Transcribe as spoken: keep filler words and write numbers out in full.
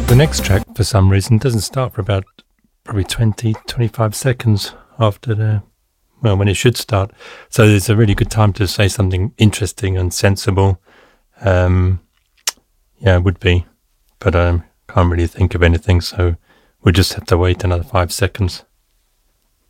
The next track, for some reason, doesn't start for about probably twenty, twenty-five seconds after the, well, when it should start. So it's a really good time to say something interesting and sensible. Um, yeah, it would be. But I um, can't really think of anything, so we'll just have to wait another five seconds.